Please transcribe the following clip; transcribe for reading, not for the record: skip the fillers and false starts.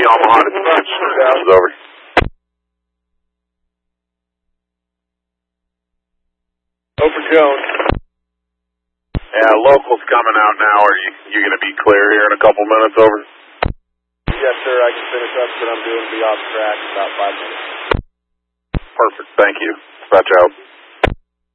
Omaha dispatch. Is over. Over Jones. Yeah, local's coming out now. Are you going to be clear here in a couple minutes? Over. Yes, sir. I can finish up what I'm doing. Be off track in about 5 minutes. Perfect. Thank you. Dispatch out.